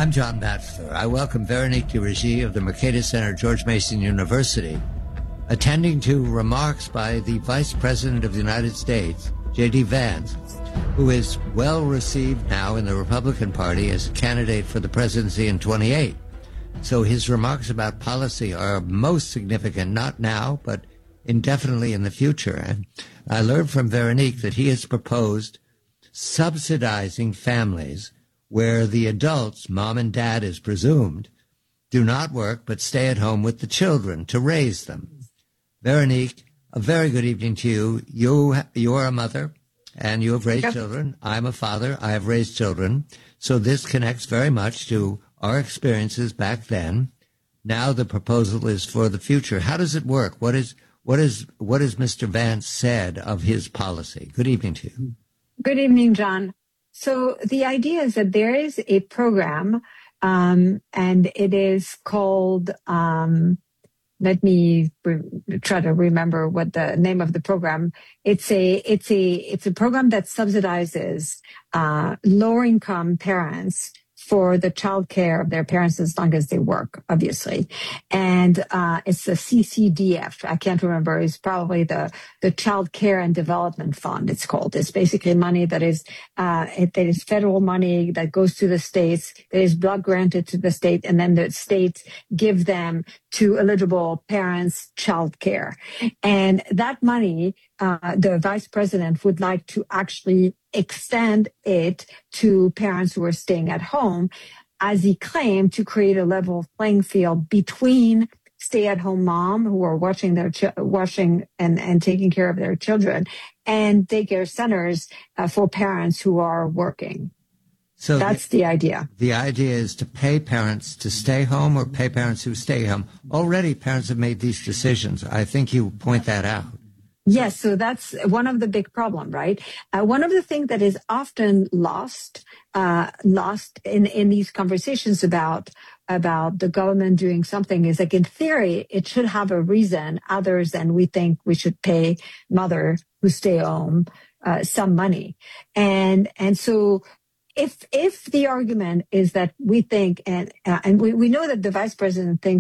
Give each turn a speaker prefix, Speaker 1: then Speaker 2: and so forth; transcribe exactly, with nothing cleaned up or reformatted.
Speaker 1: I'm John Batchelor. I welcome Veronique Durégy of the Mercatus Center, George Mason University, attending to remarks by the Vice President of the United States, J D Vance, who is well received now in the Republican Party as a candidate for the presidency in twenty-eight. So his remarks about policy are most significant, not now, but indefinitely in the future. And I learned from Veronique that he has proposed subsidizing families where the adults, mom and dad is presumed, do not work but stay at home with the children to raise them. Veronique, a very good evening to you. You, you are a mother, and you have raised yep. children. I'm a father. I have raised children. So this connects very much to our experiences back then. Now the proposal is for the future. How does it work? What is what is what has Mister Vance said of his policy? Good evening to you.
Speaker 2: Good evening, John. So the idea is that there is a program, um, and it is called, um, let me re- try to remember what the name of the program. It's a, it's a, it's a program that subsidizes, uh, lower income parents for the child care of their parents as long as they work, obviously. And uh, it's the C C D F. I can't remember. It's probably the, the Child Care and Development Fund, it's called. It's basically money that is uh, it, that is federal money that goes to the states, that is block granted to the state, and then the states give them to eligible parents child care. And that money, uh, the vice president would like to actually extend it to parents who are staying at home, as he claimed, to create a level playing field between stay-at-home mom who are watching their ch- watching and, and taking care of their children and daycare centers uh, for parents who are working. So that's the, the idea.
Speaker 1: The idea is to pay parents to stay home or pay parents who stay home. Already parents have made these decisions. I think you point that out.
Speaker 2: Yes, so that's one of the big problem, right? Uh, one of the things that is often lost, uh, lost in, in these conversations about, about the government doing something is, like, in theory, it should have a reason other than we think we should pay mother who stay home, uh, some money. And, and so if, if the argument is that we think, and, uh, and we, we know that the vice president thinks